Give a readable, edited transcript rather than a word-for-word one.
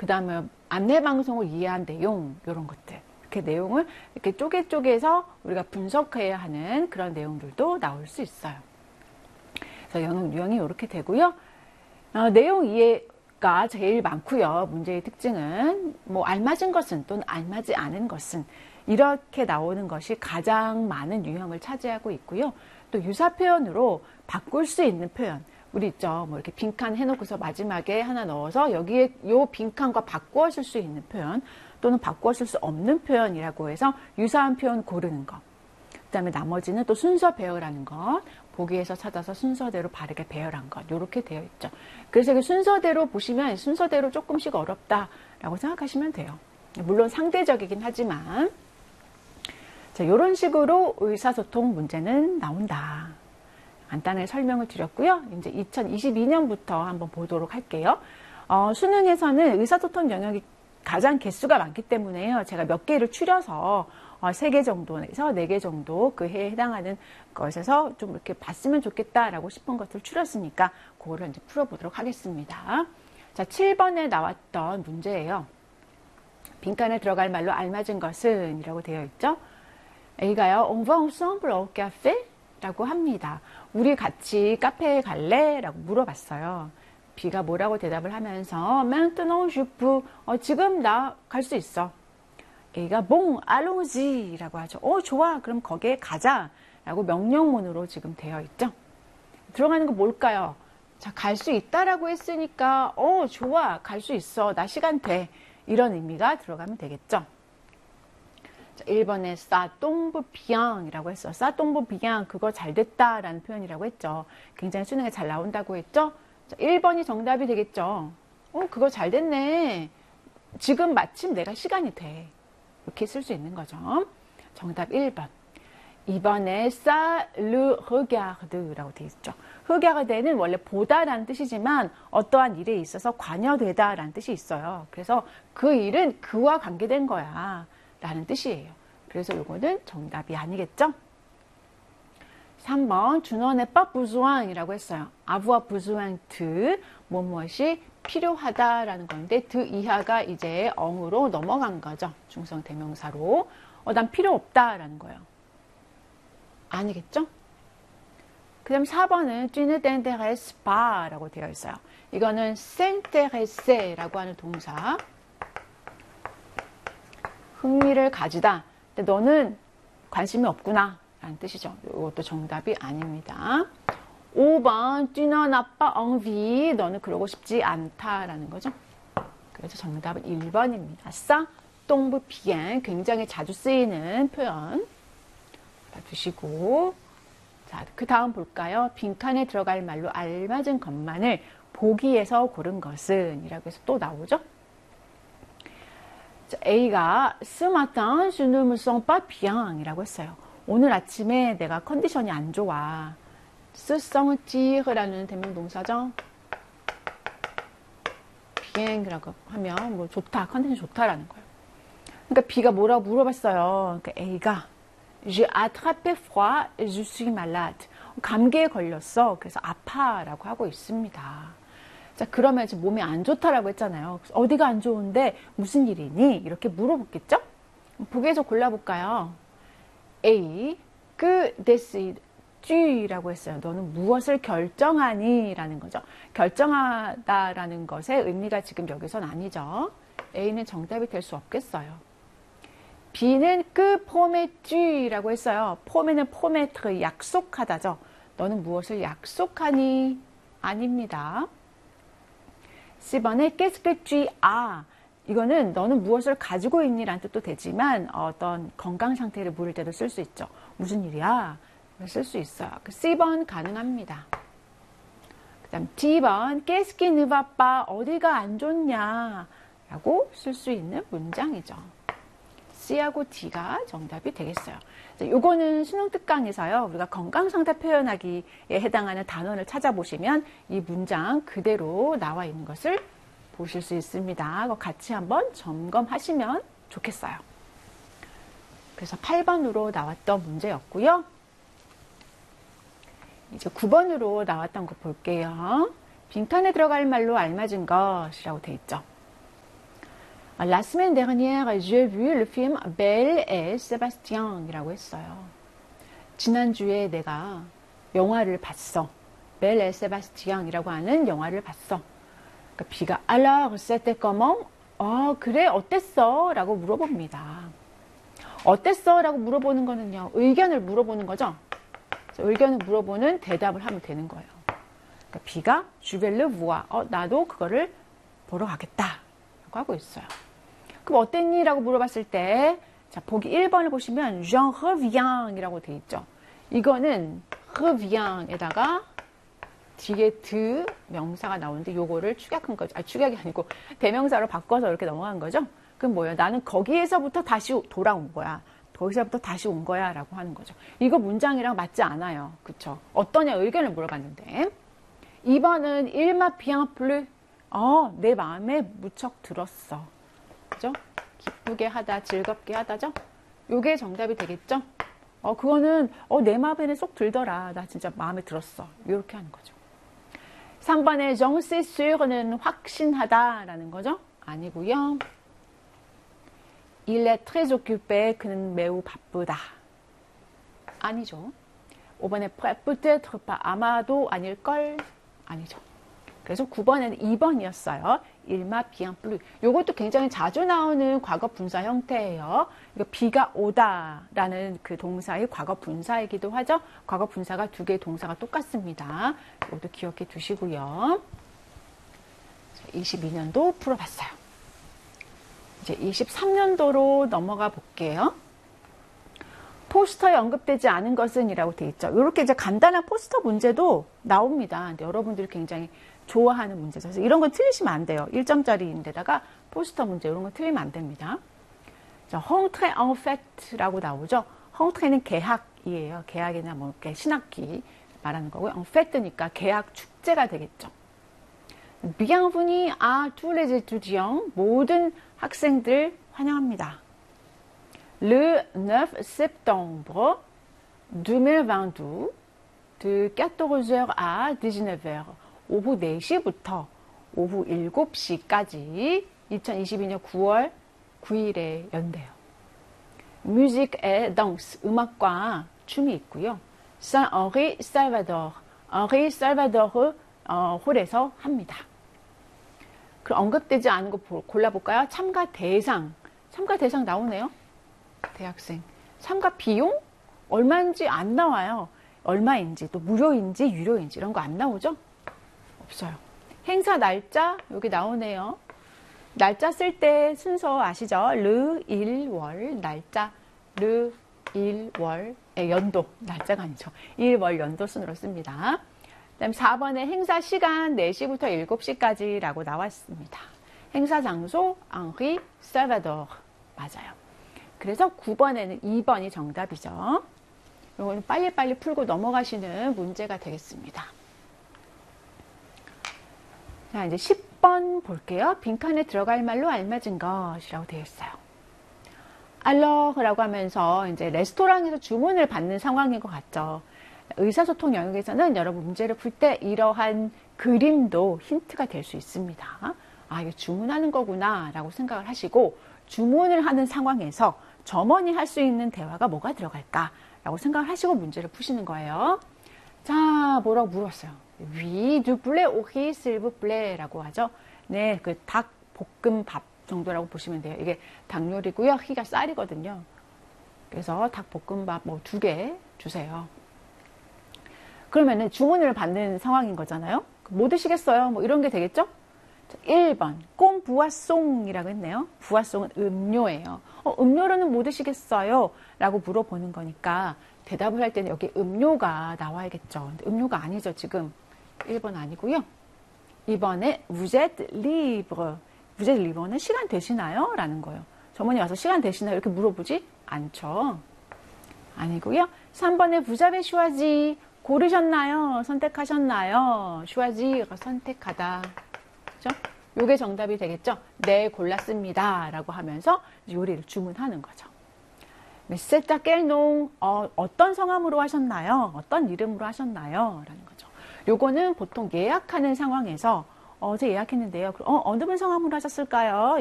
그 다음에 안내방송을 이해한 내용, 이런 것들. 이렇게 내용을 이렇게 쪼개서 우리가 분석해야 하는 그런 내용들도 나올 수 있어요. 그래서 영역 유형이 이렇게 되고요. 내용 이해가 제일 많고요. 문제의 특징은 뭐 알맞은 것은 또는 알맞지 않은 것은 이렇게 나오는 것이 가장 많은 유형을 차지하고 있고요. 또 유사 표현으로 바꿀 수 있는 표현. 우리 있죠. 뭐 이렇게 빈칸 해놓고서 마지막에 하나 넣어서 여기에 요 빈칸과 바꾸어 쓸 수 있는 표현 또는 바꾸어 쓸 수 없는 표현이라고 해서 유사한 표현 고르는 것. 그 다음에 나머지는 또 순서 배열하는 것. 보기에서 찾아서 순서대로 바르게 배열한 것. 이렇게 되어 있죠. 그래서 그 순서대로 보시면 순서대로 조금씩 어렵다라고 생각하시면 돼요. 물론 상대적이긴 하지만 자, 이런 식으로 의사소통 문제는 나온다. 간단하게 설명을 드렸고요. 이제 2022년부터 한번 보도록 할게요. 수능에서는 의사소통 영역이 가장 개수가 많기 때문에요. 제가 몇 개를 추려서 3개 정도에서 4개 정도 그 해에 해당하는 것에서 좀 이렇게 봤으면 좋겠다라고 싶은 것들을 추렸으니까 그거를 이제 풀어보도록 하겠습니다. 자, 7번에 나왔던 문제예요. 빈칸에 들어갈 말로 알맞은 것은 이라고 되어 있죠. A가요. On va ensemble au café? 라고 합니다. 우리 같이 카페에 갈래? 라고 물어봤어요. B가 뭐라고 대답을 하면서 Maintenant je peux. 지금 나 갈 수 있어. A가 Bon, allons-y 라고 하죠. 좋아. 그럼 거기에 가자. 라고 명령문으로 지금 되어 있죠. 들어가는 거 뭘까요? 자, 갈 수 있다라고 했으니까 좋아. 갈 수 있어. 나 시간 돼. 이런 의미가 들어가면 되겠죠. 자, 1번에 ça tombe bien 이라고 했어. ça tombe bien 그거 잘 됐다 라는 표현이라고 했죠. 굉장히 수능에 잘 나온다고 했죠. 자, 1번이 정답이 되겠죠. 그거 잘 됐네. 지금 마침 내가 시간이 돼. 이렇게 쓸 수 있는 거죠. 정답 1번. 2번에 ça le regarde 라고 되어 있죠. regarde는 원래 보다라는 뜻이지만 어떠한 일에 있어서 관여되다 라는 뜻이 있어요. 그래서 그 일은 그와 관계된 거야 라는 뜻이에요. 그래서 이거는 정답이 아니겠죠? 3번 준원의 pas besoin 이라고 했어요. avoir besoin de 무엇이 필요하다라는 건데 de 이하가 이제 엉으로 넘어간 거죠. 중성 대명사로. 난 필요 없다라는 거예요. 아니겠죠? 그 다음 4번은 tu ne t'intéresses pas 라고 되어 있어요. 이거는 s'intéresser 라고 하는 동사. 흥미를 가지다. 근데 너는 관심이 없구나 라는 뜻이죠. 이것도 정답이 아닙니다. 5번 tu n'en as pas envie. 너는 그러고 싶지 않다라는 거죠. 그래서 정답은 1번입니다. ça tombe bien. 굉장히 자주 쓰이는 표현. 두시고 자, 그 다음 볼까요? 빈칸에 들어갈 말로 알맞은 것만을 보기에서 고른 것은 이라고 해서 또 나오죠. 자, A가 ce matin je ne me sens pas bien 이라고 했어요. 오늘 아침에 내가 컨디션이 안 좋아. se sentir라는 대명동사죠. bien이라고 하면 뭐 좋다, 컨디션 좋다라는 거예요. 그러니까 B가 뭐라고 물어봤어요. 그러니까 A가 J'ai attrapé froid et je suis malade. 감기에 걸렸어. 그래서 아파라고 하고 있습니다. 자, 그러면 지금 몸이 안 좋다라고 했잖아요. 어디가 안 좋은데 무슨 일이니? 이렇게 물어보겠죠? 보기에서 골라볼까요? A, que décides-tu?라고 했어요. 너는 무엇을 결정하니? 라는 거죠. 결정하다라는 것의 의미가 지금 여기선 아니죠. A는 정답이 될 수 없겠어요. B는 que promets-tu?라고 했어요. promet는 promettre, 약속하다죠. 너는 무엇을 약속하니? 아닙니다. C번에 qu'est-ce que tu as? 이거는 너는 무엇을 가지고 있니? 라는 뜻도 되지만 어떤 건강 상태를 물을 때도 쓸 수 있죠. 무슨 일이야? 쓸 수 있어요. C번 가능합니다. 그 다음 D번 qu'est-ce qui ne va pas? 어디가 안 좋냐? 라고 쓸 수 있는 문장이죠. C하고 D가 정답이 되겠어요. 요거는 수능 특강에서요. 우리가 건강상태 표현하기에 해당하는 단원을 찾아보시면 이 문장 그대로 나와 있는 것을 보실 수 있습니다. 그거 같이 한번 점검하시면 좋겠어요. 그래서 8번으로 나왔던 문제였고요. 이제 9번으로 나왔던 거 볼게요. 빈칸에 들어갈 말로 알맞은 것이라고 돼 있죠. La semaine dernière, j'ai vu le film Belle et Sébastien 이라고 했어요. 지난주에 내가 영화를 봤어. Belle et Sébastien 이라고 하는 영화를 봤어. 그러니까 B가 Alors, c'était comment? 그래, 어땠어? 라고 물어봅니다. 어땠어? 라고 물어보는 거는요, 의견을 물어보는 거죠. 의견을 물어보는 대답을 하면 되는 거예요. 그러니까 B가 Je vais le voir. 나도 그거를 보러 가겠다. 라고 하고 있어요. 그럼 어땠니? 라고 물어봤을 때, 자, 보기 1번을 보시면, J'en reviens 이라고 돼 있죠. 이거는 reviens에다가 뒤에 드 명사가 나오는데 요거를 축약한 거죠. 축약이 아니고 대명사로 바꿔서 이렇게 넘어간 거죠. 그럼 뭐예요? 나는 거기에서부터 다시 돌아온 거야. 거기서부터 다시 온 거야 라고 하는 거죠. 이거 문장이랑 맞지 않아요. 그쵸? 어떠냐 의견을 물어봤는데 2번은 Il m'a bien plu. 내 마음에 무척 들었어. 그죠? 기쁘게 하다, 즐겁게 하다죠? 요게 정답이 되겠죠? 그거는 내 마음에는 쏙 들더라. 나 진짜 마음에 들었어. 이렇게 하는 거죠. 3번에 j'en suis sûre는 확신하다라는 거죠? 아니고요. Il est très occupé. 그는 매우 바쁘다. 아니죠. 5번에 peut-être pas. 아마도 아닐걸? 아니죠. 그래서 9번에는 2번이었어요. Il m'a bien plu. 이것도 굉장히 자주 나오는 과거 분사 형태예요. 이거 비가 오다라는 그 동사의 과거 분사이기도 하죠. 과거 분사가 두 개의 동사가 똑같습니다. 이것도 기억해 두시고요. 22년도 풀어봤어요. 이제 23년도로 넘어가 볼게요. 포스터에 언급되지 않은 것은 이라고 되어 있죠. 이렇게 이제 간단한 포스터 문제도 나옵니다. 근데 여러분들이 굉장히 좋아하는 문제죠. 그래서 이런 건 틀리시면 안 돼요. 1점짜리인데다가 포스터 문제 이런 거 틀리면 안 됩니다. 자, rentrée en fête라고 나오죠. rentré는 개학이에요. 개학이나 뭐 이렇게 신학기 말하는 거고요. en fête니까 개학 축제가 되겠죠. Bienvenue à tous les étudiants. 모든 학생들 환영합니다. Le 9 septembre 2022 de 14h à 19h 오후 4시부터 오후 7시까지 2022년 9월 9일에 연대요. Musique et danse, 음악과 춤이 있고요. Saint-Henri Salvador, Henri Salvador 홀에서 합니다. 그럼 언급되지 않은 거 골라볼까요? 참가 대상 나오네요. 대학생. 참가 비용? 얼마인지 안 나와요. 얼마인지, 또 무료인지, 유료인지 이런 거 안 나오죠? 없어요. 행사 날짜 여기 나오네요. 날짜 쓸 때 순서 아시죠? 르, 일, 월, 날짜, 르, 일, 월, 연도, 날짜가 아니죠. 일, 월, 연도 순으로 씁니다. 그 다음 4번에 행사 시간 4시부터 7시까지라고 나왔습니다. 행사 장소, 앙리, 살바도르. 맞아요. 그래서 9번에는 2번이 정답이죠. 이거는 빨리빨리 풀고 넘어가시는 문제가 되겠습니다. 자, 이제 10번 볼게요. 빈칸에 들어갈 말로 알맞은 것이라고 되어 있어요. 알러라고 하면서 이제 레스토랑에서 주문을 받는 상황인 것 같죠. 의사소통 영역에서는 여러분 문제를 풀 때 이러한 그림도 힌트가 될 수 있습니다. 이거 주문하는 거구나 라고 생각을 하시고 주문을 하는 상황에서 점원이 할 수 있는 대화가 뭐가 들어갈까 라고 생각을 하시고 문제를 푸시는 거예요. 자, 뭐라고 물었어요? Oui, du poulet au riz, s'il vous plaît 라고 하죠. 네, 그 닭 볶음밥 정도라고 보시면 돼요. 이게 닭 요리고요. 희가 쌀이거든요. 그래서 닭 볶음밥 뭐 2개 주세요. 그러면은 주문을 받는 상황인 거잖아요. 뭐 드시겠어요? 뭐 이런 게 되겠죠? 1번, 꼼 부아송이라고 했네요. 부아송은 음료예요. 음료로는 뭐 드시겠어요? 라고 물어보는 거니까 대답을 할 때는 여기 음료가 나와야겠죠. 근데 음료가 아니죠, 지금. 1번 아니고요. 2번에 vous êtes libre. vous êtes libre는 시간 되시나요? 라는 거예요. 점원이 와서 시간 되시나요? 이렇게 물어보지 않죠. 아니고요. 3번에 vous avez choisi. 고르셨나요? 선택하셨나요? choisir, 선택하다. 그죠? 요게 정답이 되겠죠? 네, 골랐습니다. 라고 하면서 요리를 주문하는 거죠. c'est à quel nom? 어떤 성함으로 하셨나요? 어떤 이름으로 하셨나요? 라는 거죠. 요거는 보통 예약하는 상황에서 제가 예약했는데요. 어느 분 성함으로 하셨을까요?